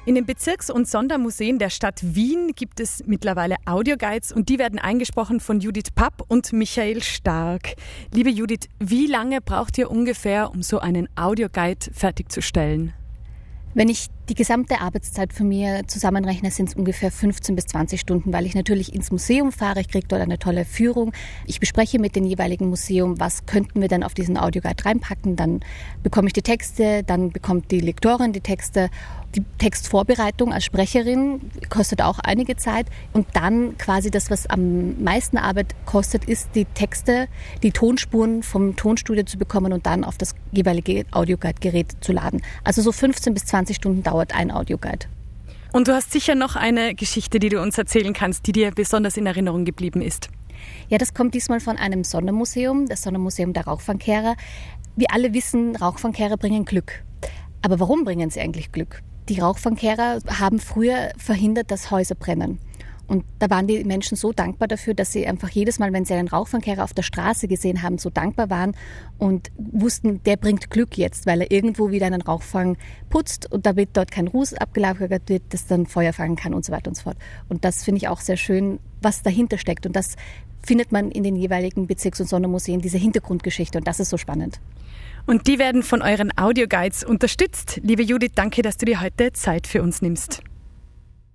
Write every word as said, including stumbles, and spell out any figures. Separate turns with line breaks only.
In den Bezirks- und Sondermuseen der Stadt Wien gibt es mittlerweile Audioguides und die werden eingesprochen von Judith Papp und Michael Stark. Liebe Judith, wie lange braucht ihr ungefähr, um so einen Audioguide fertigzustellen?
Wenn ich die gesamte Arbeitszeit von mir zusammenrechne, sind es ungefähr fünfzehn bis zwanzig Stunden, weil ich natürlich ins Museum fahre, ich kriege dort eine tolle Führung. Ich bespreche mit dem jeweiligen Museum, was könnten wir denn auf diesen Audioguide reinpacken. Dann bekomme ich die Texte, dann bekommt die Lektorin die Texte. Die Textvorbereitung als Sprecherin kostet auch einige Zeit. Und dann quasi das, was am meisten Arbeit kostet, ist die Texte, die Tonspuren vom Tonstudio zu bekommen und dann auf das jeweilige Audioguide-Gerät zu laden. Also so fünfzehn bis zwanzig Stunden dauert ein Audioguide.
Und du hast sicher noch eine Geschichte, die du uns erzählen kannst, die dir besonders in Erinnerung geblieben ist.
Ja, das kommt diesmal von einem Sondermuseum, das Sondermuseum der Rauchfangkehrer. Wir alle wissen, Rauchfangkehrer bringen Glück. Aber warum bringen sie eigentlich Glück? Die Rauchfangkehrer haben früher verhindert, dass Häuser brennen. Und da waren die Menschen so dankbar dafür, dass sie einfach jedes Mal, wenn sie einen Rauchfangkehrer auf der Straße gesehen haben, so dankbar waren und wussten, der bringt Glück jetzt, weil er irgendwo wieder einen Rauchfang putzt und damit dort kein Ruß abgelagert wird, das dann Feuer fangen kann und so weiter und so fort. Und das finde ich auch sehr schön, was dahinter steckt. Und das findet man in den jeweiligen Bezirks- und Sondermuseen, diese Hintergrundgeschichte. Und das ist so spannend.
Und die werden von euren Audioguides unterstützt. Liebe Judith, danke, dass du dir heute Zeit für uns nimmst.